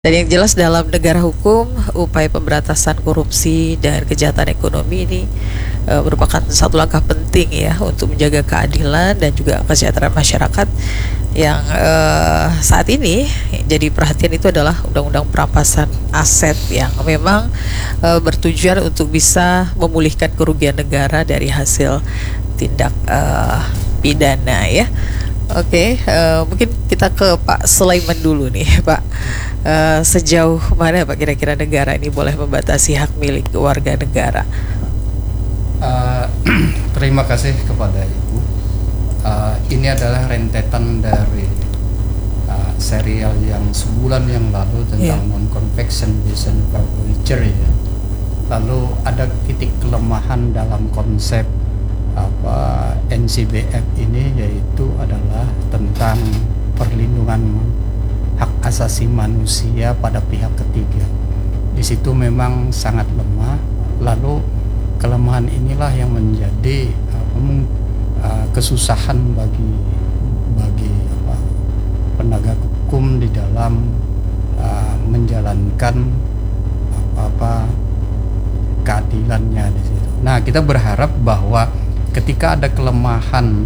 Dan yang jelas dalam negara hukum, upaya pemberantasan korupsi dan kejahatan ekonomi ini merupakan satu langkah penting ya untuk menjaga keadilan dan juga kesejahteraan masyarakat yang saat ini jadi perhatian itu adalah undang-undang perampasan aset yang memang bertujuan untuk bisa memulihkan kerugian negara dari hasil tindak pidana ya. Oke, mungkin kita ke Pak Sulaiman dulu nih, Pak. Sejauh mana Pak kira-kira negara ini boleh membatasi hak milik warga negara? Terima kasih kepada Ibu. Ini adalah rentetan dari serial yang sebulan yang lalu tentang non-convection based voucher ya. Lalu ada titik kelemahan dalam konsep NCBF ini, yaitu adalah tentang perlindungan hak asasi manusia pada pihak ketiga. Di situ memang sangat lemah. Lalu kelemahan inilah yang menjadi kesusahan bagi penegak hukum di dalam menjalankan keadilannya di situ. Nah, kita berharap bahwa ketika ada kelemahan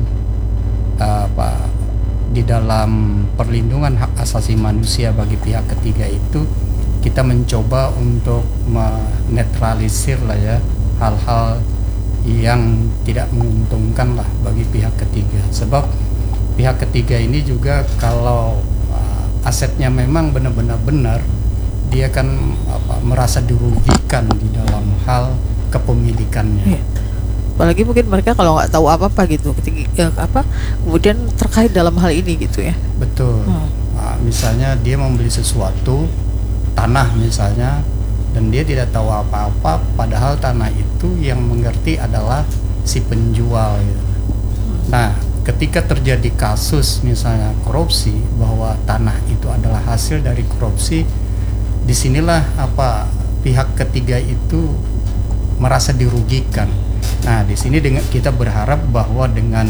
di dalam perlindungan hak asasi manusia bagi pihak ketiga itu, kita mencoba untuk menetralisir lah ya hal-hal yang tidak menguntungkan lah bagi pihak ketiga. Sebab pihak ketiga ini juga kalau asetnya memang benar-benar dia kan merasa dirugikan di dalam hal kepemilikannya. Apalagi mungkin mereka kalau nggak tahu apa-apa gitu, kemudian terkait dalam hal ini gitu ya. Betul. Misalnya dia membeli sesuatu, tanah misalnya, dan dia tidak tahu apa-apa, padahal tanah itu yang mengerti adalah si penjual gitu. Nah, ketika terjadi kasus misalnya korupsi, bahwa tanah itu adalah hasil dari korupsi, disinilah pihak ketiga itu merasa dirugikan. Nah, di sini kita berharap bahwa dengan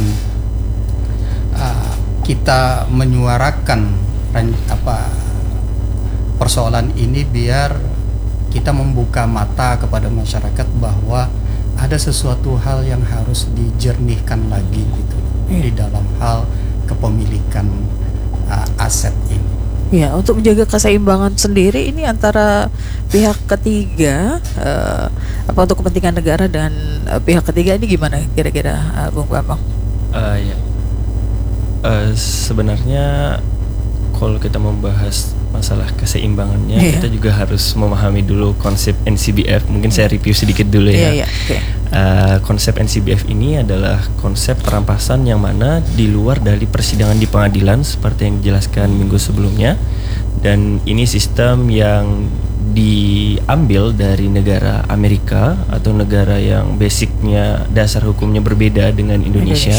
kita menyuarakan persoalan ini, biar kita membuka mata kepada masyarakat bahwa ada sesuatu hal yang harus dijernihkan lagi gitu di dalam hal kepemilikan aset ini. Ya, untuk menjaga keseimbangan sendiri ini antara pihak ketiga, untuk kepentingan negara dan pihak ketiga ini gimana kira-kira, Bung Bambang? Sebenarnya kalau kita membahas masalah keseimbangannya, kita juga harus memahami dulu konsep NCBF. Mungkin saya review sedikit dulu ya. Konsep NCBF ini adalah konsep perampasan yang mana di luar dari persidangan di pengadilan seperti yang dijelaskan minggu sebelumnya, dan ini sistem yang diambil dari negara Amerika atau negara yang basicnya dasar hukumnya berbeda dengan Indonesia.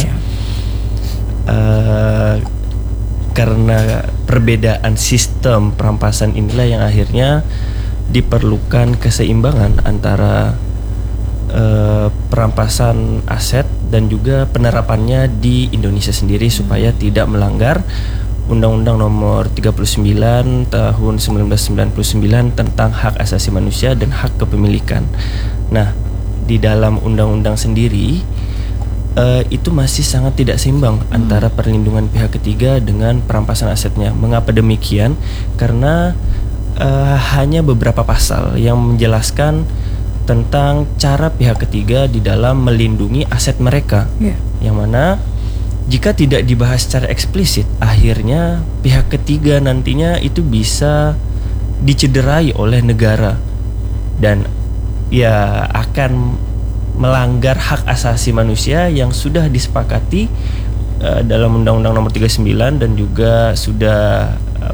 Karena perbedaan sistem perampasan inilah yang akhirnya diperlukan keseimbangan antara perampasan aset dan juga penerapannya di Indonesia sendiri supaya tidak melanggar Undang-Undang Nomor 39 Tahun 1999 tentang hak asasi manusia dan hak kepemilikan. Nah, di dalam undang-undang sendiri itu masih sangat tidak seimbang antara perlindungan pihak ketiga dengan perampasan asetnya. Mengapa demikian? Karena hanya beberapa pasal yang menjelaskan tentang cara pihak ketiga di dalam melindungi aset mereka, yang mana jika tidak dibahas secara eksplisit, akhirnya pihak ketiga nantinya itu bisa dicederai oleh negara dan ya akan melanggar hak asasi manusia yang sudah disepakati dalam Undang-Undang Nomor 39 dan juga sudah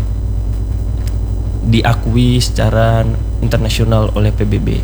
diakui secara internasional oleh PBB.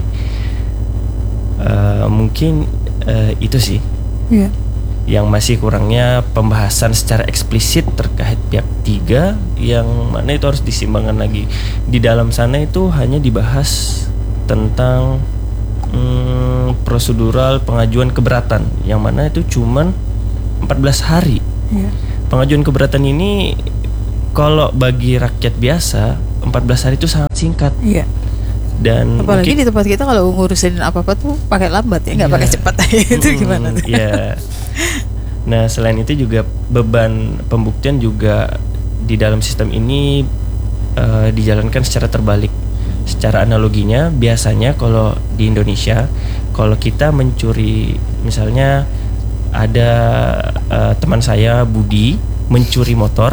Mungkin itu sih yang masih kurangnya pembahasan secara eksplisit terkait pihak tiga, yang mana itu harus disimbangkan lagi. Di dalam sana itu hanya dibahas tentang prosedural pengajuan keberatan, yang mana itu cuman 14 hari. Pengajuan keberatan ini kalau bagi rakyat biasa 14 hari itu sangat singkat. Iya. Dan Apalagi di tempat kita kalau ngurusin apa-apa tuh pakai lambat ya, nggak pakai cepat. Itu gimana tuh? Iya. Nah, selain itu juga beban pembuktian juga di dalam sistem ini dijalankan secara terbalik. Secara analoginya, biasanya kalau di Indonesia, kalau kita mencuri, misalnya ada teman saya Budi mencuri motor,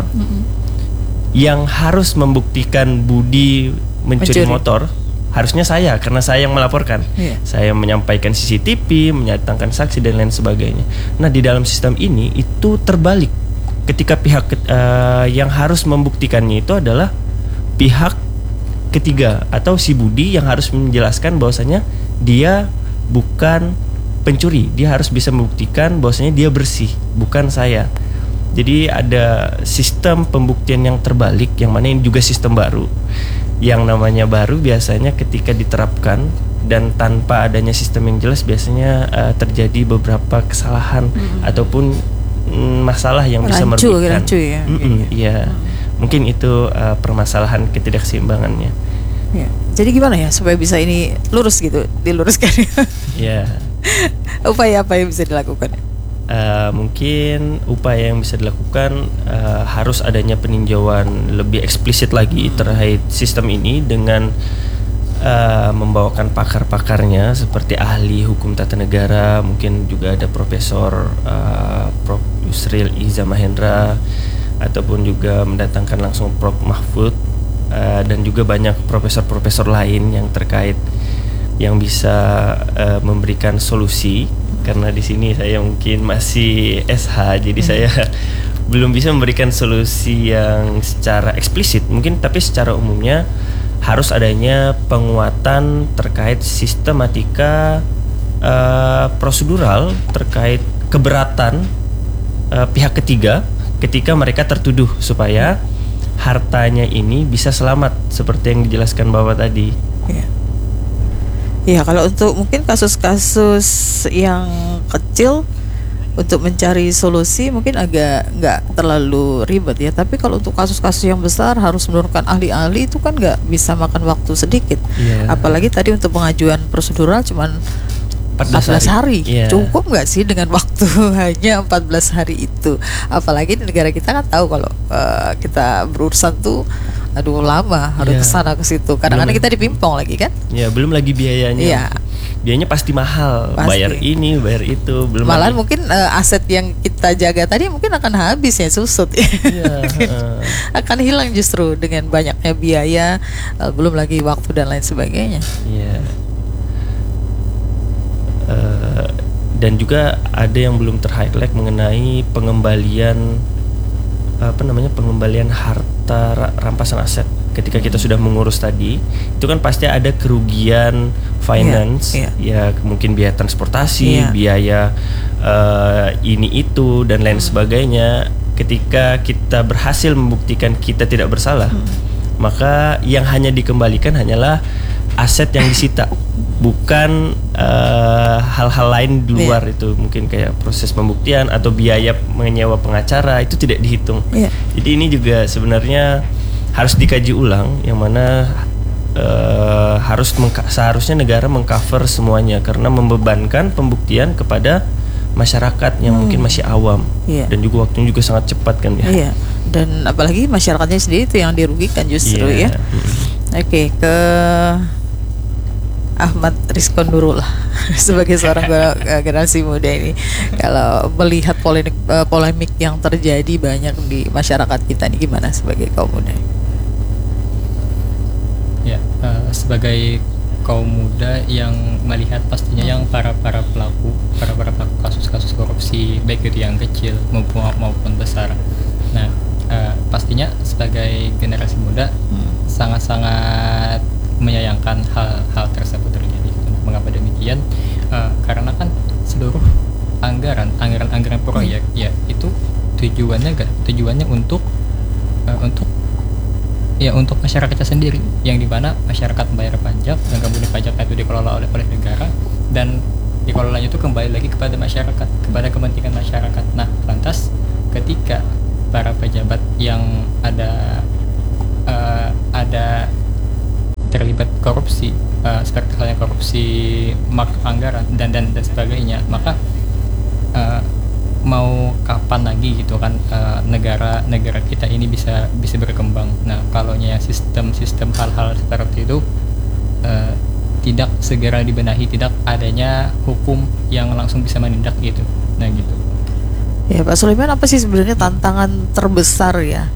yang harus membuktikan Budi mencuri motor harusnya saya, karena saya yang melaporkan. Saya menyampaikan CCTV, menyatakan saksi dan lain sebagainya. Nah, di dalam sistem ini itu terbalik. Ketika pihak yang harus membuktikannya itu adalah pihak ketiga atau si Budi yang harus menjelaskan bahwasanya dia bukan pencuri. Dia harus bisa membuktikan bahwasanya dia bersih, bukan saya. Jadi ada sistem pembuktian yang terbalik, yang mana ini juga sistem baru. Yang namanya baru biasanya ketika diterapkan dan tanpa adanya sistem yang jelas, biasanya terjadi beberapa kesalahan ataupun masalah yang bisa merugikan. Iya, mungkin itu permasalahan ketidakseimbangannya. Ya. Jadi gimana ya supaya bisa ini lurus gitu, diluruskan? Ya. Upaya apa yang bisa dilakukan? Mungkin upaya yang bisa dilakukan harus adanya peninjauan lebih eksplisit lagi terkait sistem ini dengan membawakan pakar-pakarnya seperti ahli hukum tata negara, mungkin juga ada Profesor Prof. Yusril Iza Mahendra, ataupun juga mendatangkan langsung Prof. Mahfud, dan juga banyak profesor-profesor lain yang terkait yang bisa memberikan solusi. Karena di sini saya mungkin masih SH, jadi saya belum bisa memberikan solusi yang secara eksplisit mungkin, tapi secara umumnya harus adanya penguatan terkait sistematika prosedural terkait keberatan pihak ketiga ketika mereka tertuduh, supaya hartanya ini bisa selamat seperti yang dijelaskan Bapak tadi. Ya, kalau untuk mungkin kasus-kasus yang kecil untuk mencari solusi mungkin agak nggak terlalu ribet ya. Tapi kalau untuk kasus-kasus yang besar harus menurunkan ahli-ahli, itu kan nggak bisa makan waktu sedikit. Apalagi tadi untuk pengajuan prosedural cuman 14 hari. Cukup nggak sih dengan waktu hanya 14 hari itu? Apalagi di negara kita kan tahu kalau kita berurusan tuh lama, harus kesana ke situ. Kadang-kadang kita dipimpong lagi kan? Ya, belum lagi biayanya. Biayanya pasti mahal. Bayar ini, bayar itu, belum. Malah mungkin aset yang kita jaga tadi mungkin akan habis ya, susut. Akan hilang justru dengan banyaknya biaya, belum lagi waktu dan lain sebagainya. Dan juga ada yang belum ter-highlight mengenai pengembalian pengembalian harta rampasan aset. Ketika kita sudah mengurus tadi, itu kan pasti ada kerugian finance, ya mungkin biaya transportasi, biaya ini itu dan lain sebagainya. Ketika kita berhasil membuktikan kita tidak bersalah, maka yang hanya dikembalikan hanyalah aset yang disita, bukan hal-hal lain di luar itu, mungkin kayak proses pembuktian atau biaya menyewa pengacara, itu tidak dihitung. Jadi ini juga sebenarnya harus dikaji ulang, yang mana seharusnya negara mengcover semuanya, karena membebankan pembuktian kepada masyarakat yang mungkin masih awam, dan juga waktunya juga sangat cepat kan ya. Dan apalagi masyarakatnya sendiri itu yang dirugikan justru ya. Oke, ke Ahmad Rizkon Nurul sebagai seorang generasi muda ini, kalau melihat polemik yang terjadi banyak di masyarakat kita ini, gimana sebagai kaum muda? Ya, sebagai kaum muda yang melihat pastinya yang para pelaku kasus-kasus korupsi, baik itu yang kecil maupun besar. Nah, pastinya sebagai generasi muda sangat-sangat menyayangkan hal tersebut terjadi. Mengapa demikian? Karena kan seluruh anggaran proyek itu tujuannya untuk masyarakatnya sendiri, yang dimana masyarakat membayar pajak dan kemudian pajaknya itu dikelola oleh negara, dan dikelolanya itu kembali lagi kepada masyarakat, kepada kepentingan masyarakat. Nah, lantas ketika para pejabat yang ada terlibat korupsi, seperti halnya korupsi makro anggaran dan sebagainya, maka mau kapan lagi gitu kan negara kita ini bisa berkembang. Nah, kalau sistem hal-hal seperti itu tidak segera dibenahi, tidak adanya hukum yang langsung bisa menindak gitu. Nah gitu. Ya Pak Sulaiman, apa sih sebenarnya tantangan terbesar ya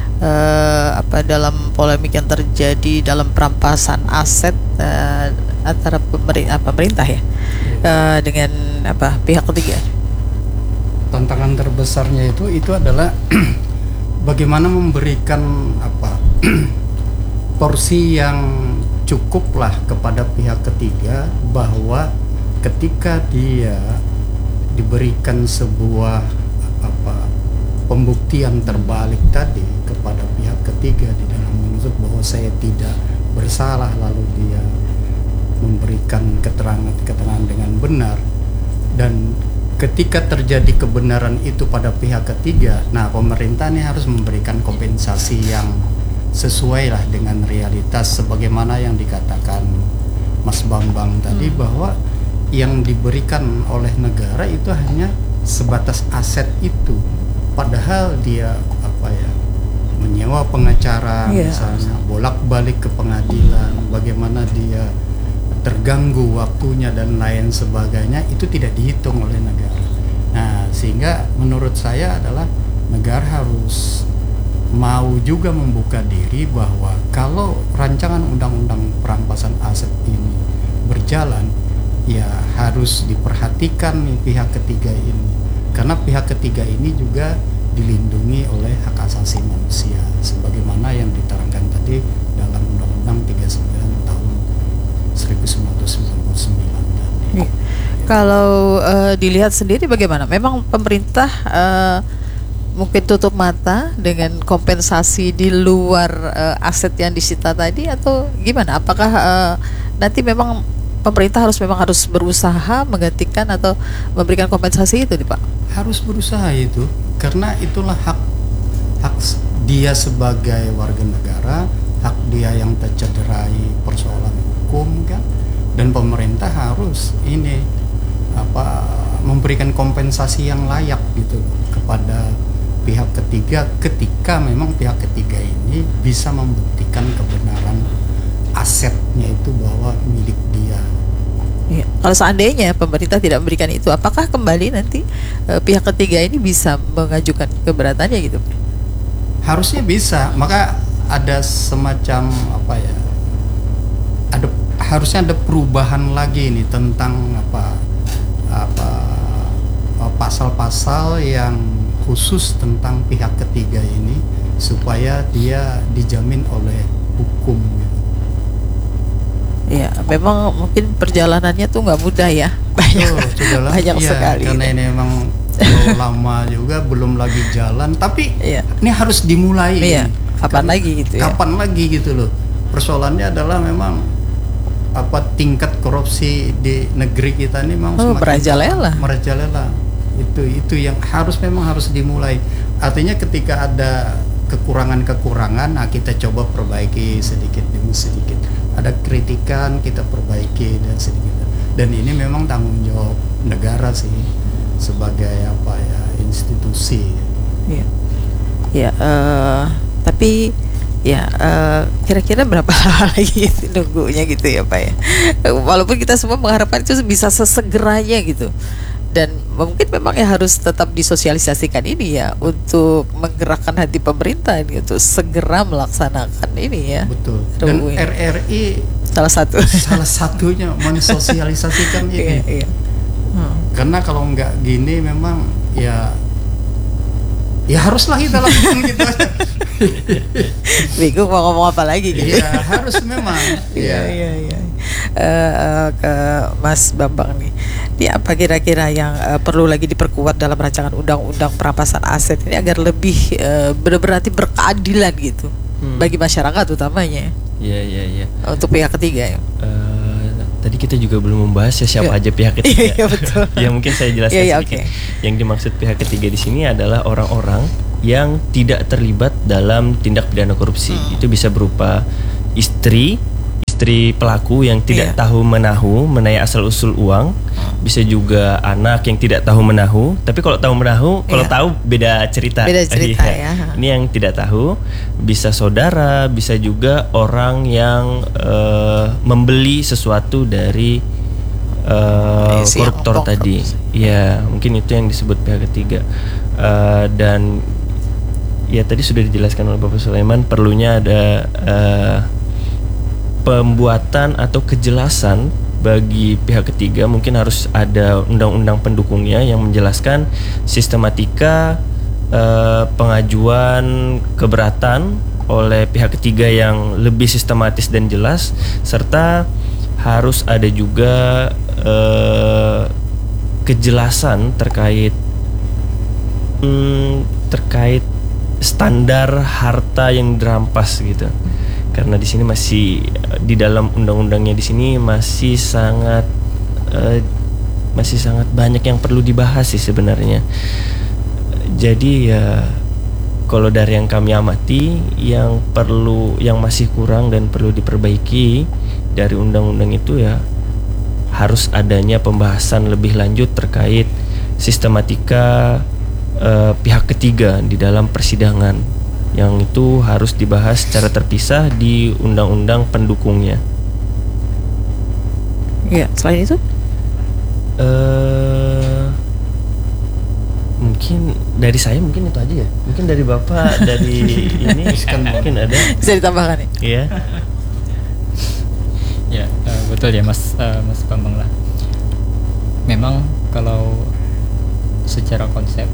dalam polemik yang terjadi dalam perampasan aset antara pemerintah ya dengan pihak ketiga? Tantangan terbesarnya itu adalah bagaimana memberikan porsi yang cukup lah kepada pihak ketiga, bahwa ketika dia diberikan sebuah pembuktian terbalik tadi kepada pihak ketiga di dalam menuntut bahwa saya tidak bersalah, lalu dia memberikan keterangan dengan benar, dan ketika terjadi kebenaran itu pada pihak ketiga, nah pemerintah ini harus memberikan kompensasi yang sesuai lah dengan realitas, sebagaimana yang dikatakan Mas Bambang tadi, bahwa yang diberikan oleh negara itu hanya sebatas aset itu, padahal dia menyewa pengacara, misalnya bolak-balik ke pengadilan, bagaimana dia terganggu waktunya dan lain sebagainya, itu tidak dihitung oleh negara. Nah, sehingga menurut saya adalah negara harus mau juga membuka diri bahwa kalau rancangan undang-undang perampasan aset ini berjalan, ya harus diperhatikan nih pihak ketiga ini, karena pihak ketiga ini juga dilindungi oleh hak asasi manusia sebagaimana yang diterangkan tadi dalam Undang-Undang 39 tahun 1999 tadi. Kalau dilihat sendiri bagaimana? Memang pemerintah mungkin tutup mata dengan kompensasi di luar aset yang disita tadi, atau gimana? Apakah nanti memang pemerintah harus berusaha menggantikan atau memberikan kompensasi itu nih Pak? Harus berusaha itu, karena itulah hak dia sebagai warga negara, hak dia yang tercederai persoalan hukum kan, dan pemerintah harus memberikan kompensasi yang layak gitu kepada pihak ketiga ketika memang pihak ketiga ini bisa membuktikan kebenaran asetnya itu bahwa milik dia. Ya, kalau seandainya pemerintah tidak memberikan itu, apakah kembali nanti pihak ketiga ini bisa mengajukan keberatannya gitu? Harusnya bisa, maka ada semacam harusnya ada perubahan lagi nih tentang pasal-pasal yang khusus tentang pihak ketiga ini supaya dia dijamin oleh hukum. Ya, memang mungkin perjalanannya tuh nggak mudah ya, banyak sekali. Karena ini memang lama juga, belum lagi jalan, tapi ini harus dimulai. Iya. Kapan lagi gitu ya? Kapan lagi gitu loh. Persoalannya adalah memang tingkat korupsi di negeri kita ini memang merajalela. Itu yang memang harus dimulai. Artinya ketika ada kekurangan-kekurangan, nah kita coba perbaiki sedikit demi sedikit. Ada kritikan, kita perbaiki dan sedikit. Dan ini memang tanggung jawab negara sih sebagai institusi. Iya. Ya, tapi kira-kira berapa lama lagi nunggunya gitu ya Pak ya? Walaupun kita semua mengharapkan itu bisa sesegeranya gitu. Dan mungkin memang harus tetap disosialisasikan ini ya untuk menggerakkan hati pemerintah gitu, segera melaksanakan ini ya. Betul. Dan RRI salah satunya mensosialisasikan ini. Iya. Karena kalau nggak gini memang ya haruslah kita lakukan gitu aja. Bingung mau ngomong apa lagi gitu. Iya, harus memang. Iya. Ke Mas Bambang nih. Ini apa kira-kira yang perlu lagi diperkuat dalam rancangan undang-undang perampasan aset ini agar lebih berarti berkeadilan gitu bagi masyarakat utamanya. Iya. Untuk pihak ketiga ya. Tadi kita juga belum membahas siapa aja pihak ketiga. Iya, betul. Ya mungkin saya jelaskan sedikit. Okay. Yang dimaksud pihak ketiga di sini adalah orang-orang yang tidak terlibat dalam tindak pidana korupsi. Itu bisa berupa istri pelaku yang tidak tahu menahu mengenai asal usul uang, bisa juga anak yang tidak tahu menahu. Tapi kalau tahu menahu, kalau tahu beda cerita. Beda cerita ya. Ini yang tidak tahu, bisa saudara, bisa juga orang yang membeli sesuatu dari koruptor tadi. Ya, mungkin itu yang disebut pihak ketiga. Dan ya tadi sudah dijelaskan oleh Bapak Sulaiman, perlunya ada pembuatan atau kejelasan bagi pihak ketiga. Mungkin harus ada undang-undang pendukungnya yang menjelaskan sistematika pengajuan keberatan oleh pihak ketiga yang lebih sistematis dan jelas, serta harus ada juga kejelasan terkait standar harta yang dirampas gitu. Karena di sini masih di dalam undang-undangnya di sini masih sangat banyak yang perlu dibahas sih sebenarnya. Jadi ya kalau dari yang kami amati, yang masih kurang dan perlu diperbaiki dari undang-undang itu ya harus adanya pembahasan lebih lanjut terkait sistematika pihak ketiga di dalam persidangan, yang itu harus dibahas secara terpisah di undang-undang pendukungnya. Ya, selain itu? Mungkin dari saya mungkin itu aja ya. Mungkin dari Bapak dari ini mungkin ada. Bisa ditambahkan nih? Iya. Ya, betul ya Mas Bambang lah. Memang kalau secara konsep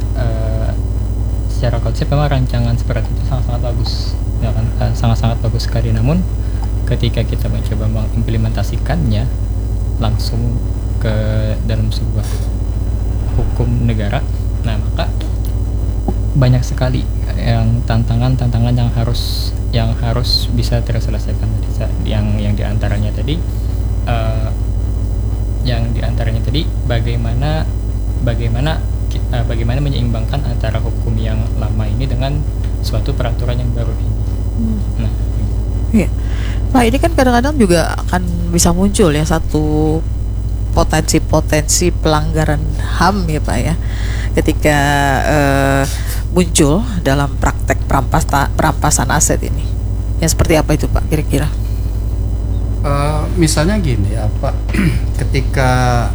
memang rancangan seperti itu sangat-sangat bagus, ya kan? Sangat-sangat bagus sekali. Namun ketika kita mencoba mengimplementasikannya langsung ke dalam sebuah hukum negara, nah maka banyak sekali yang tantangan yang harus bisa terselesaikan. Yang diantaranya tadi bagaimana menyeimbangkan antara hukum yang lama ini dengan suatu peraturan yang baru ini. Nah, iya. Nah, ini kan kadang-kadang juga akan bisa muncul ya satu potensi pelanggaran HAM ya Pak ya, ketika muncul dalam praktek perampasan aset ini. Yang seperti apa itu Pak kira-kira? Misalnya gini ya Pak, ketika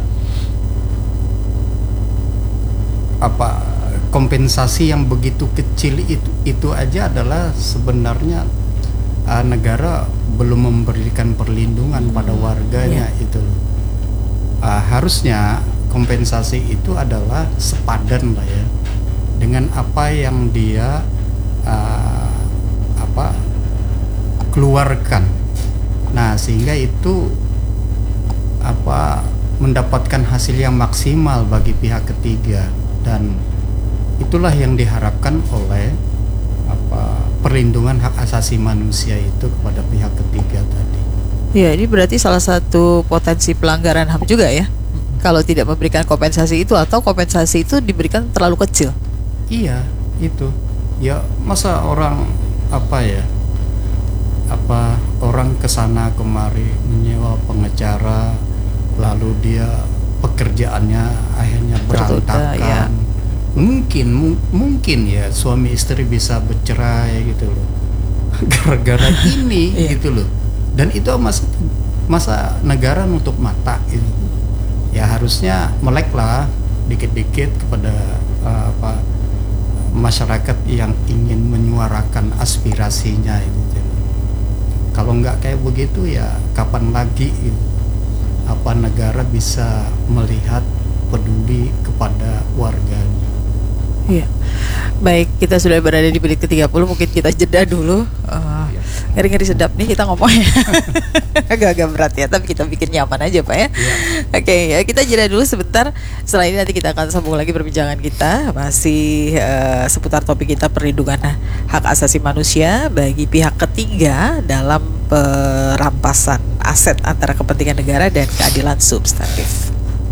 kompensasi yang begitu kecil itu aja adalah sebenarnya negara belum memberikan perlindungan pada warganya. Itu harusnya kompensasi itu adalah sepadan lah ya dengan apa yang dia keluarkan. Nah, sehingga itu mendapatkan hasil yang maksimal bagi pihak ketiga, dan itulah yang diharapkan oleh perlindungan hak asasi manusia itu kepada pihak ketiga tadi. Ya, ini berarti salah satu potensi pelanggaran HAM juga ya, kalau tidak memberikan kompensasi itu, atau kompensasi itu diberikan terlalu kecil. Iya, itu ya, masa orang orang kesana kemari menyewa pengacara, lalu dia pekerjaannya akhirnya berantakan. Ya. Mungkin ya suami istri bisa bercerai gitu loh gara-gara ini gitu loh. Dan itu masa negara nutup mata gitu. Ya harusnya melek lah dikit-dikit kepada masyarakat yang ingin menyuarakan aspirasinya itu. Kalau nggak kayak begitu ya kapan lagi negara bisa melihat peduli kepada warganya. Iya. Baik, kita sudah berada di menit ke-30, mungkin kita jeda dulu. Ngeri-ngeri sedap nih kita ngomongnya. Agak-agak berat ya, tapi kita bikin nyaman aja Pak ya. Oke, ya, kita jeda dulu sebentar. Setelah ini nanti kita akan sambung lagi perbincangan kita, masih seputar topik kita perlindungan hak asasi manusia bagi pihak ketiga dalam perampasan aset antara kepentingan negara dan keadilan substantif.